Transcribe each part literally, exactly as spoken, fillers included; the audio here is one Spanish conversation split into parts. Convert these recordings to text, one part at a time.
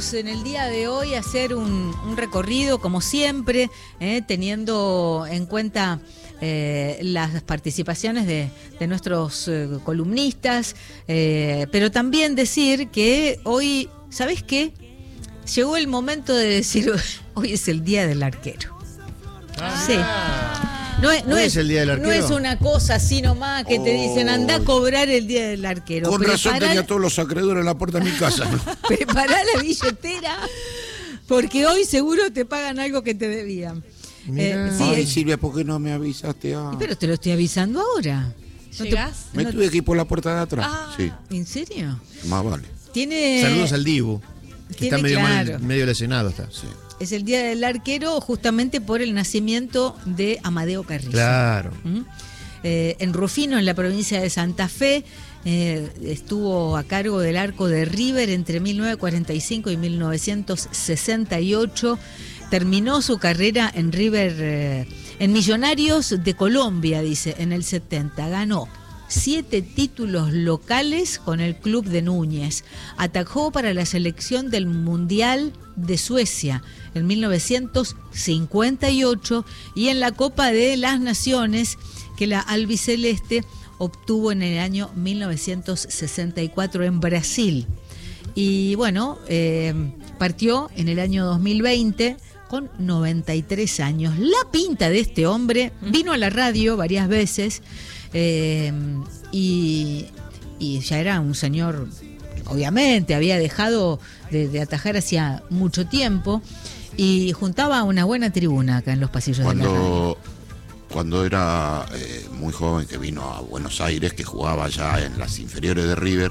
vamos en el día de hoy a hacer un, un recorrido, como siempre, eh, teniendo en cuenta eh, las participaciones de, de nuestros eh, columnistas, eh, pero también decir que hoy, ¿sabés qué? Llegó el momento de decir, hoy es el día del arquero. Ah. Sí. No es, no, ¿No es, es el día del arquero? No es una cosa así nomás que Oh. te dicen, anda a cobrar el día del arquero. Con razón Prepará- tenía todos los acreedores en la puerta de mi casa, ¿no? Prepará la billetera, porque hoy seguro te pagan algo que te debían. Mirá. Eh, sí, Ay, eh, Silvia, ¿por qué no me avisaste? Ah. pero te lo estoy avisando ahora. No te- ¿Llegás? Me no- tuve que ir por la puerta de atrás. Ah. Sí, ¿En serio? más vale. Tiene... Saludos al Dibu, que tiene está medio claro. mal, medio lesionado está. Sí. Es el día del arquero justamente por el nacimiento de Amadeo Carrizo. Claro. ¿Mm? Eh, en Rufino, en la provincia de Santa Fe, eh, estuvo a cargo del arco de River entre mil novecientos cuarenta y cinco y mil novecientos sesenta y ocho. Terminó su carrera en River, eh, en Millonarios de Colombia, dice, en el setenta. Ganó siete títulos locales con el club de Núñez. Atajó para la selección del Mundial de Suecia en mil novecientos cincuenta y ocho y en la Copa de las Naciones que la albiceleste obtuvo en el año mil novecientos sesenta y cuatro en Brasil. Y bueno, eh, partió en el año dos mil veinte con noventa y tres años. La pinta de este hombre, vino a la radio varias veces, eh, y, y ya era un señor, obviamente, había dejado de, de atajar hacía mucho tiempo y juntaba una buena tribuna acá en los pasillos de la radio. Cuando, cuando era eh, muy joven, que vino a Buenos Aires, que jugaba ya en las inferiores de River,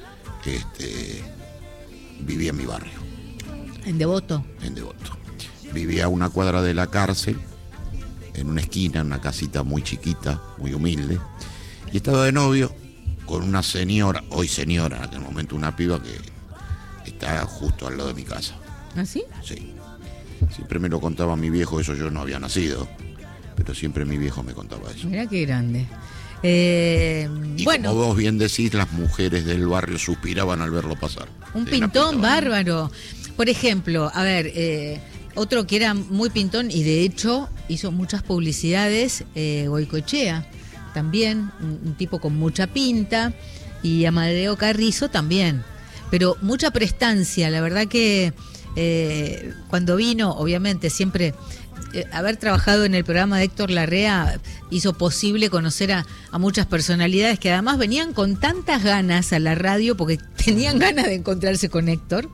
este, vivía en mi barrio, En Devoto. en Devoto. Vivía a una cuadra de la cárcel, en una esquina, en una casita muy chiquita, muy humilde, y estaba de novio con una señora, hoy señora, en aquel momento una piba que está justo al lado de mi casa. ¿Ah, sí? Sí. Siempre me lo contaba mi viejo, eso yo no había nacido, pero siempre mi viejo me contaba eso. Mirá qué grande. Eh, Y bueno, como vos bien decís, las mujeres del barrio suspiraban al verlo pasar. un Era pintón pintón. bárbaro. Por ejemplo, a ver, eh, otro que era muy pintón y de hecho hizo muchas publicidades, eh, Goicoechea, también, un, un tipo con mucha pinta, y Amadeo Carrizo también, pero mucha prestancia. La verdad que eh, cuando vino, obviamente siempre eh, haber trabajado en el programa de Héctor Larrea hizo posible conocer a, a muchas personalidades que además venían con tantas ganas a la radio porque tenían ganas de encontrarse con Héctor.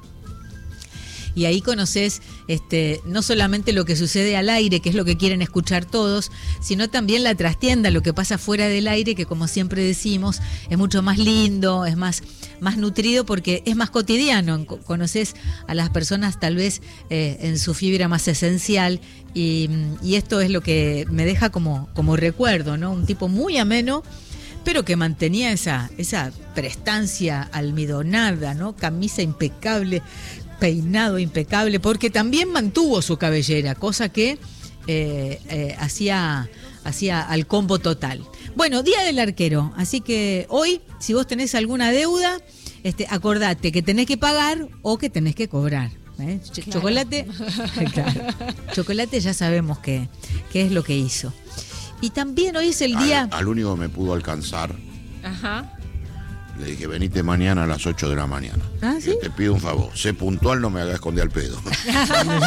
Y ahí conoces este, no solamente lo que sucede al aire, que es lo que quieren escuchar todos, sino también la trastienda, lo que pasa fuera del aire, que como siempre decimos, es mucho más lindo, es más, más nutrido porque es más cotidiano. Conoces a las personas tal vez eh, en su fibra más esencial y, y esto es lo que me deja como, como recuerdo, ¿no? Un tipo muy ameno, pero que mantenía esa, esa prestancia almidonada, ¿no? Camisa impecable, peinado impecable, porque también mantuvo su cabellera, cosa que eh, eh, hacía, hacía al combo total. Bueno, día del arquero, así que hoy, si vos tenés alguna deuda, este, acordate que tenés que pagar o que tenés que cobrar. ¿eh? Ch- Claro. Chocolate, claro. Chocolate ya sabemos qué qué es lo que hizo. Y también hoy es el día... Al, al único que me pudo alcanzar, Ajá. le dije, venite mañana a las ocho de la mañana. ¿Ah, sí? Yo te pido un favor, sé puntual, no me hagas esconder al pedo.